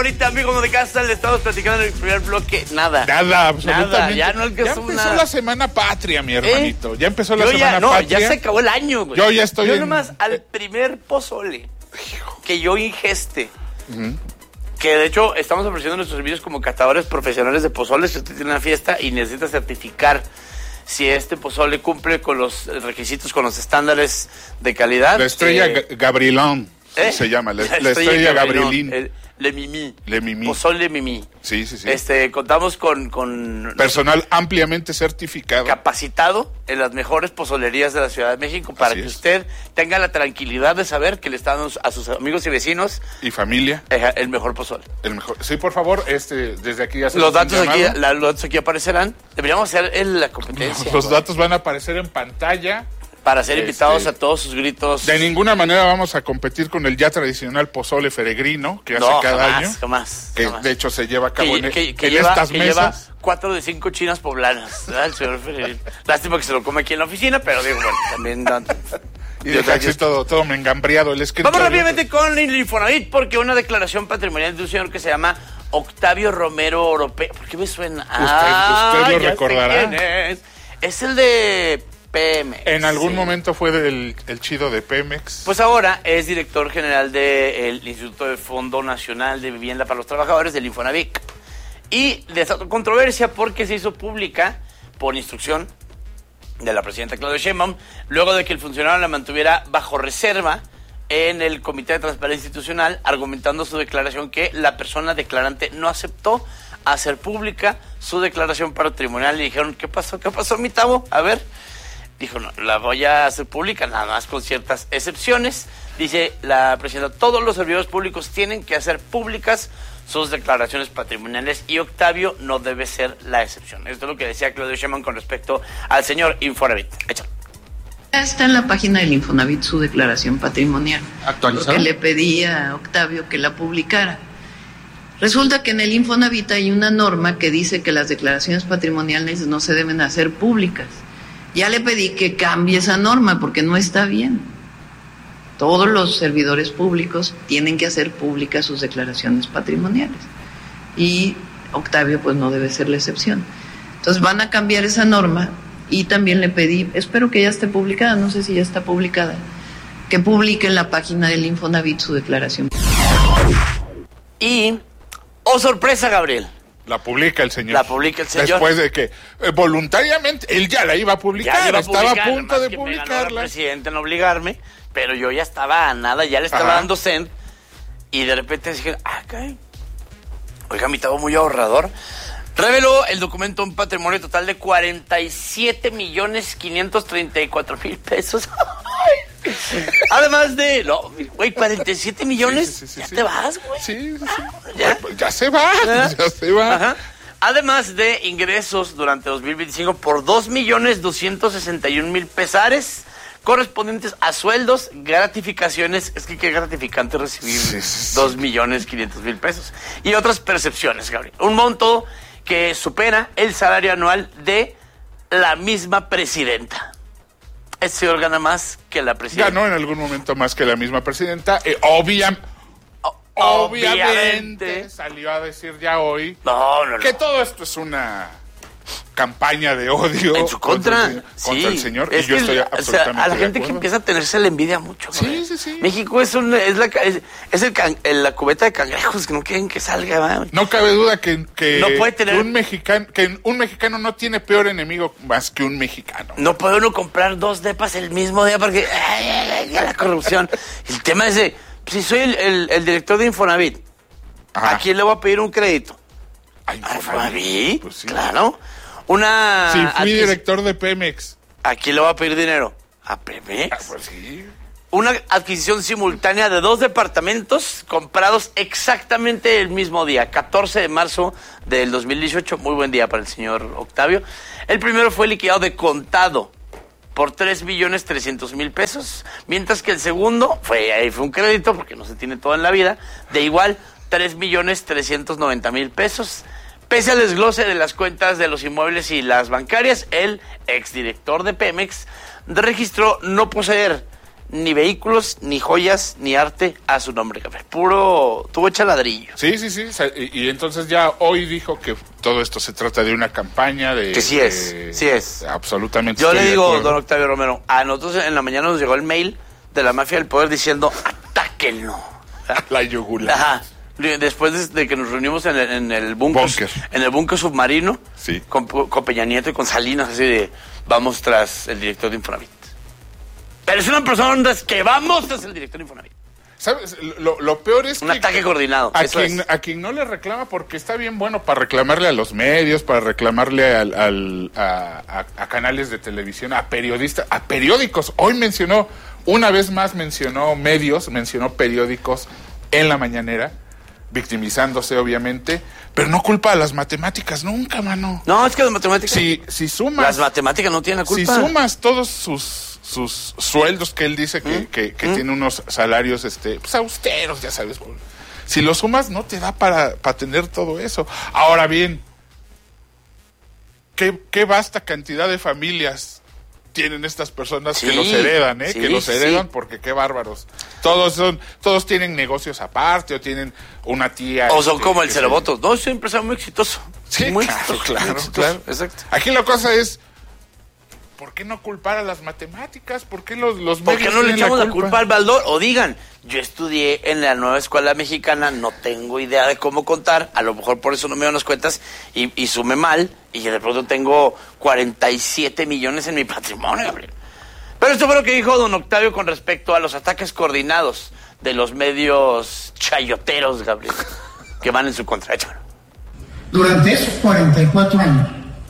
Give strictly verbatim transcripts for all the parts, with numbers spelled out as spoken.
bonita, amigo de casa, le estamos platicando en el primer bloque. Nada. Nada, absolutamente. Nada, ya no alcanzó Ya empezó nada. la semana patria, mi hermanito. ¿Eh? Ya empezó la Yo semana ya, no, patria. ya se acabó el año, güey. Yo ya estoy Yo en... nomás al primer pozole que yo ingeste, uh-huh. que de hecho estamos ofreciendo nuestros servicios como catadores profesionales de pozole. Si usted tiene una fiesta y necesita certificar si este pozole cumple con los requisitos, con los estándares de calidad. La estrella eh, Gabrielón ¿eh? se llama, la, la, la estrella, estrella Gabrielín. El, Le Mimi. Le Mimi. Pozole Mimi. Sí, sí, sí. Este, contamos con, con... personal ampliamente certificado. Capacitado en las mejores pozolerías de la Ciudad de México para Así que es. usted tenga la tranquilidad de saber que le están a sus amigos y vecinos... Y familia. El mejor pozole. El mejor. Sí, por favor, este, desde aquí ya se los datos aquí, la, los datos aquí aparecerán. Deberíamos hacer el, la competencia. Los, los datos van a aparecer en pantalla. Para ser invitados este, a todos sus gritos. De ninguna manera vamos a competir con el ya tradicional pozole feregrino que no, hace cada jamás, año. jamás, que jamás. de hecho se lleva a cabo que, en, que, que en lleva, estas que mesas. Lleva cuatro de cinco chinas poblanas, ¿verdad? El señor Feregrino. Lástima que se lo come aquí en la oficina, pero digo, bueno, también... Dan, y deja así todo, todo me engambriado el escritorio. Vamos rápidamente con el Infonavit, porque una declaración patrimonial de un señor que se llama Octavio Romero Oropesa. ¿Por qué me suena? Usted, ah, usted lo recordará. Es. es el de... Pemex. En algún sí. momento fue del el chido de Pemex. Pues ahora es director general del Instituto de Fondo Nacional de Vivienda para los Trabajadores, del Infonavit. Y desató controversia porque se hizo pública por instrucción de la presidenta Claudia Sheinbaum, luego de que el funcionario la mantuviera bajo reserva en el Comité de Transparencia Institucional, argumentando su declaración que la persona declarante no aceptó hacer pública su declaración patrimonial. Y dijeron, ¿qué pasó? ¿Qué pasó, mi Tavo? A ver... Dijo, no, la voy a hacer pública, nada más con ciertas excepciones. Dice la presidenta, todos los servidores públicos tienen que hacer públicas sus declaraciones patrimoniales y Octavio no debe ser la excepción. Esto es lo que decía Claudio Sheinbaum con respecto al señor Infonavit. Échalo. Está en la página del Infonavit su declaración patrimonial. ¿Actualizada? Que le pedí a Octavio que la publicara. Resulta que en el Infonavit hay una norma que dice que las declaraciones patrimoniales no se deben hacer públicas. Ya le pedí que cambie esa norma porque no está bien. Todos los servidores públicos tienen que hacer públicas sus declaraciones patrimoniales. Y Octavio pues no debe ser la excepción. Entonces van a cambiar esa norma y también le pedí, espero que ya esté publicada, no sé si ya está publicada, que publique en la página del Infonavit su declaración. Y, oh sorpresa, Gabriel. La publica el señor. La publica el señor. Después de que eh, voluntariamente él ya la iba a publicar. Iba a estaba publicar, a punto de que publicarla. Me ganó la presidenta en obligarme, pero yo ya estaba a nada, ya le estaba Ajá. dando send. Y de repente dije, ah, caray. Oiga, mi Tavo muy ahorrador. Reveló el documento un patrimonio total de cuarenta y siete millones quinientos treinta y cuatro mil pesos. Además de, no, güey, cuarenta y siete millones, sí, sí, sí, ya sí. te vas, güey. Sí, sí, sí. ¿Ya? Pues ya se va, ¿Ah? ya se va. Ajá. Además de ingresos durante dos mil veinticinco por dos millones doscientos sesenta y un mil pesares correspondientes a sueldos, gratificaciones, es que qué gratificante recibir sí, sí, dos millones quinientos mil pesos y otras percepciones, Gabriel. Un monto que supera el salario anual de la misma presidenta. Este señor gana más que la presidenta. Ganó en algún momento más que la misma presidenta. Eh, obvia, o, obviamente, obviamente salió a decir ya hoy no, no, no. que todo esto es una campaña de odio en su contra, contra, el, sí. contra el señor. Es y yo estoy el, absolutamente o sea, a la gente de que empieza a tenerse la envidia mucho. Sí, sí, sí. México es un es la es, es el, can, el la cubeta de cangrejos que no quieren que salga. ¿verdad? No cabe duda que, que, no puede tener... que un mexicano que un mexicano no tiene peor enemigo más que un mexicano. No puede uno comprar dos depas el mismo día porque ay, ay, ay, la corrupción. El tema es de si soy el, el, el director de Infonavit, Ajá. ¿a quién le voy a pedir un crédito? ¿A Infonavit? Pues sí. Claro. Una... Sí, fui director de Pemex. ¿A quién le va a pedir dinero? ¿A Pemex? Ah, pues sí. Una adquisición simultánea de dos departamentos comprados exactamente el mismo día, catorce de marzo del dos mil dieciocho. Muy buen día para el señor Octavio. El primero fue liquidado de contado por tres millones trescientos mil pesos, mientras que el segundo fue, ahí fue un crédito, porque no se tiene todo en la vida, de igual tres millones trescientos noventa mil pesos. Pese al desglose de las cuentas de los inmuebles y las bancarias, el exdirector de Pemex registró no poseer ni vehículos, ni joyas, ni arte a su nombre, Gabriel. Puro, tuvo hecha ladrillo. Sí, sí, sí. Y, y entonces ya hoy dijo que todo esto se trata de una campaña de... Que sí es, de, sí es. Absolutamente. Yo le digo, don Octavio Romero, a nosotros en la mañana nos llegó el mail de la mafia del poder diciendo, atáquenlo. La yugular. Ajá. Después de, de que nos reunimos en el, en el búnker, Búnker. en el búnker submarino, sí. con, con Peña Nieto y con Salinas, así de, vamos tras el director de Infonavit. Pero es una persona que vamos tras el director de Infonavit. ¿Sabes? Lo, lo peor es Un que... Un ataque coordinado. A eso quien, es. a quien no le reclama, porque está bien bueno para reclamarle a los medios, para reclamarle al, al, a, a, a canales de televisión, a periodistas, a periódicos. Hoy mencionó, una vez más mencionó medios, mencionó periódicos en la mañanera, victimizándose obviamente, pero no culpa a las matemáticas nunca, mano. No, es que las matemáticas... Si, si sumas... Las matemáticas no tienen la culpa. Si sumas todos sus, sus sueldos, que él dice que, ¿Mm? que, que ¿Mm? tiene unos salarios este, pues austeros, ya sabes. Si lo sumas, no te da para, para tener todo eso. Ahora bien, ¿qué, qué vasta cantidad de familias tienen estas personas sí, que los heredan, ¿eh? Sí, que los heredan sí. Porque qué bárbaros. Todos son, todos tienen negocios aparte o tienen una tía. O son este, como el Cerobotos. No, es un empresario muy exitoso. Sí, muy claro, exitoso, claro, muy exitoso. claro. Exacto. Aquí la cosa es, ¿por qué no culpar a las matemáticas? ¿Por qué los, los ¿Por qué no le echamos la culpa? la culpa al Baldor? O digan, yo estudié en la nueva escuela mexicana, no tengo idea de cómo contar, a lo mejor por eso no me dan las cuentas y, y sume mal, y de pronto tengo cuarenta y siete millones en mi patrimonio, Gabriel. Pero esto fue lo que dijo don Octavio con respecto a los ataques coordinados de los medios chayoteros, Gabriel, que van en su contra. Durante esos cuarenta y cuatro años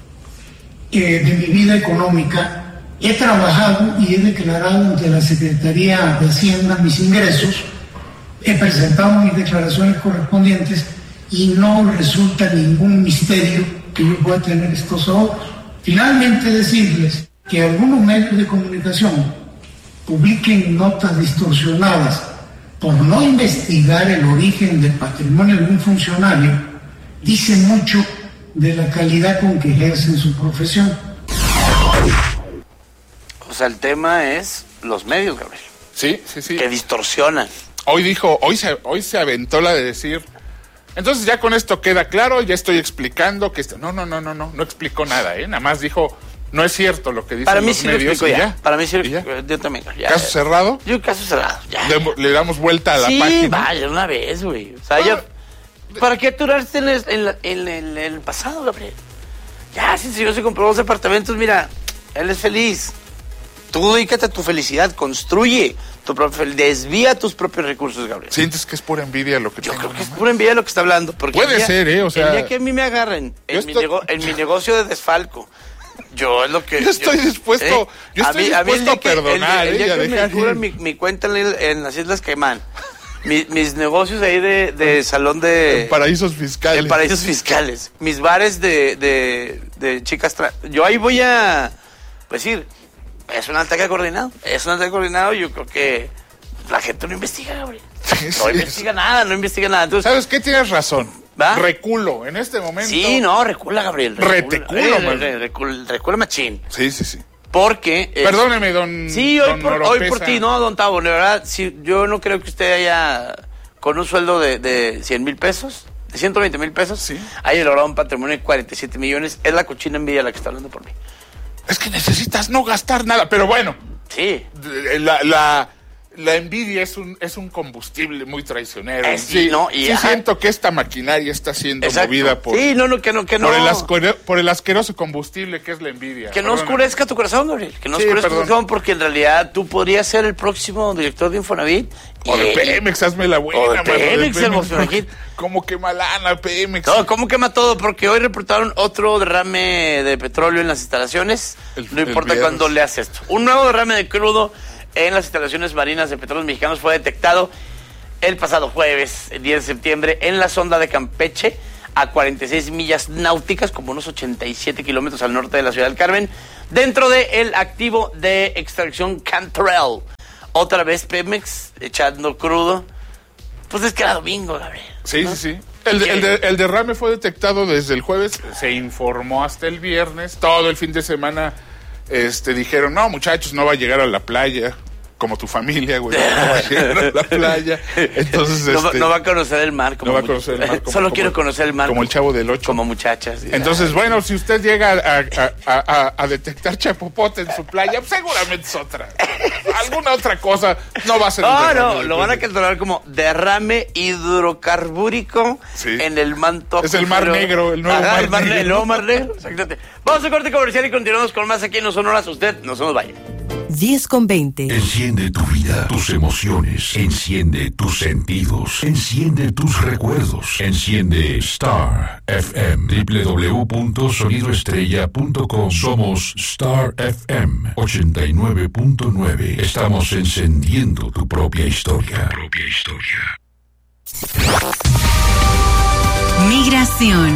eh, de mi vida económica, he trabajado y he declarado ante la Secretaría de Hacienda mis ingresos, he presentado mis declaraciones correspondientes y no resulta ningún misterio que yo pueda tener estos ahorros. Finalmente decirles que algunos medios de comunicación publiquen notas distorsionadas por no investigar el origen del patrimonio de un funcionario, dice mucho de la calidad con que ejercen su profesión. O sea, el tema es los medios, Gabriel. Sí, sí, sí. Que distorsionan. Hoy dijo, hoy se, hoy se aventó la de decir, entonces ya con esto queda claro, ya estoy explicando que esto... No, no, no, no, no, no explicó nada, ¿eh? Nada más dijo, no es cierto lo que dicen Para mí los sí medios. Lo explico ya. ya. Para mí sí lo explico, yo también. Ya, ¿Caso ya. cerrado? Yo caso cerrado, ya. Le, le damos vuelta a la sí, página. Sí, vaya, una vez, güey. O sea, no, ya... ¿Para qué aturarse en el, en, la, en, el, en el pasado, Gabriel? Ya, si el señor se compró dos departamentos, mira, él es feliz. Tú dedícate a tu felicidad, construye tu propio, desvía tus propios recursos, Gabriel. ¿Sientes que es pura envidia lo que Yo tengo, creo que ¿no? es pura envidia lo que está hablando. Porque Puede día, ser, ¿eh? O sea... El día que a mí me agarren en, estoy... mi, nego, en mi negocio de desfalco, yo es lo que... Yo estoy yo, dispuesto, ¿eh? yo estoy a mí, dispuesto a, mí a perdonar, que, el, el, el ¿eh? día que me descubran mi, mi cuenta en, en las Islas Caimán, mi, mis negocios ahí de, de salón de... En paraísos fiscales. En paraísos fiscales. Mis bares de, de, de chicas trans. Yo ahí voy a decir, es un ataque coordinado. Es un ataque coordinado. Yo creo que la gente no investiga, Gabriel. Sí, no sí, investiga sí. nada, no investiga nada. Entonces, ¿sabes qué? Tienes razón. ¿Va? Reculo en este momento. Sí, no, recula, Gabriel. Recula. Reteculo, eh, re, re, recula, recula machín. Sí, sí, sí. Porque... Es, Perdóneme, don Sí, hoy, don por, hoy por ti, no, don Tavo. De verdad, si, yo no creo que usted haya, con un sueldo de, de cien mil pesos, de ciento veinte mil pesos, sí. haya logrado un patrimonio de cuarenta y siete millones. Es la cochina envidia la que está hablando por mí. Es que necesitas no gastar nada, pero bueno. Sí. La... la La envidia es un es un combustible muy traicionero. Eh, sí, sí, no, y sí ajá. siento que esta maquinaria está siendo Exacto. movida por, sí, no, no, que no, que no. por, el asquero, por el asqueroso combustible que es la envidia. Que no Perdóname. oscurezca tu corazón, Gabriel. Que no sí, oscurezca perdón. tu corazón, porque en realidad tú podrías ser el próximo director de Infonavit. O de Pemex, hazme la buena. O de Pemex, mano, de Pemex. Como que malana, Pemex. No, ¿cómo quema todo? Porque hoy reportaron otro derrame de petróleo en las instalaciones. El, no importa cuándo leas esto. Un nuevo derrame de crudo en las instalaciones marinas de Petróleos Mexicanos fue detectado el pasado jueves, el diez de septiembre, en la sonda de Campeche, a cuarenta y seis millas náuticas, como unos ochenta y siete kilómetros al norte de la ciudad del Carmen, dentro del activo de extracción Cantarell. Otra vez Pemex echando crudo. Pues es que era domingo, Gabriel. Sí, ¿no? sí, sí. El, el, de, el derrame fue detectado desde el jueves, se informó hasta el viernes, todo el fin de semana... Este, dijeron, no, muchachos, no va a llegar a la playa. como tu familia, güey, la playa. Entonces, no, este, no va a conocer el mar. Como no va a conocer el mar. Como, solo como, quiero conocer el mar. Como el Chavo del Ocho. Como muchachas. Entonces, Ay. bueno, si usted llega a, a, a, a detectar chapopote en su playa, seguramente es otra. Alguna otra cosa. No va a ser. No, no, lo van a catalogar como derrame hidrocarbúrico sí. en el manto. Es el Mar Negro, el nuevo Ajá, Mar, el mar Negro. El nuevo Mar Negro, exactamente. Vamos a corte comercial y continuamos con más aquí en No Sonoras. Usted no se nos vaya. diez con veinte. Enciende tu vida, tus emociones. Enciende tus sentidos. Enciende tus recuerdos. Enciende Star F M. doble u doble u doble u punto sonido estrella punto com. Somos Star F M ochenta y nueve punto nueve. Estamos encendiendo tu propia historia. Tu propia historia. Migración.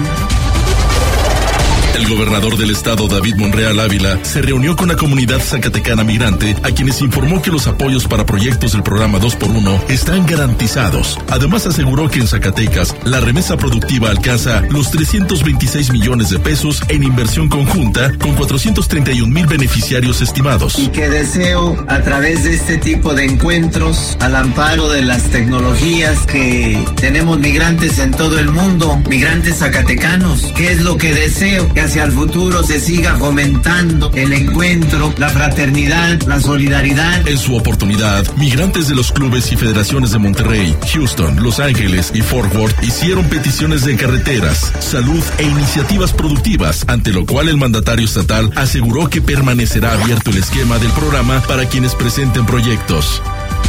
El gobernador del estado, David Monreal Ávila, se reunió con la comunidad zacatecana migrante, a quienes informó que los apoyos para proyectos del programa dos por uno están garantizados. Además, aseguró que en Zacatecas, la remesa productiva alcanza los trescientos veintiséis millones de pesos en inversión conjunta, con cuatrocientos treinta y un mil beneficiarios estimados. Y que deseo, a través de este tipo de encuentros, al amparo de las tecnologías que tenemos migrantes en todo el mundo, migrantes zacatecanos, ¿qué es lo que deseo? Que hacia el futuro se siga fomentando el encuentro, la fraternidad, la solidaridad. En su oportunidad, migrantes de los clubes y federaciones de Monterrey, Houston, Los Ángeles y Fort Worth hicieron peticiones de carreteras, salud e iniciativas productivas, ante lo cual el mandatario estatal aseguró que permanecerá abierto el esquema del programa para quienes presenten proyectos.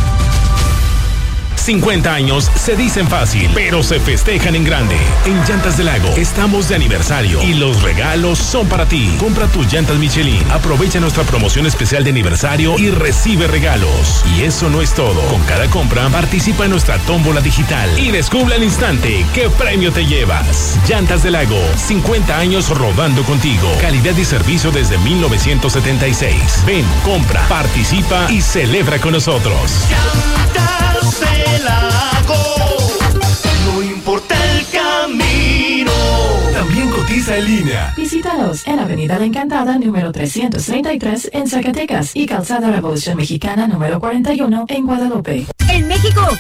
cincuenta años se dicen fácil, pero se festejan en grande. En Llantas del Lago estamos de aniversario y los regalos son para ti. Compra tus llantas Michelin, aprovecha nuestra promoción especial de aniversario y recibe regalos. Y eso no es todo. Con cada compra participa en nuestra tómbola digital y descubre al instante qué premio te llevas. Llantas del Lago, cincuenta años rodando contigo. Calidad y servicio desde mil novecientos setenta y seis. Ven, compra, participa y celebra con nosotros. Llantas del Lago, no importa el camino. También cotiza en línea. Visítanos en Avenida La Encantada, número trescientos treinta y tres en Zacatecas y Calzada Revolución Mexicana, número cuarenta y uno en Guadalupe. En México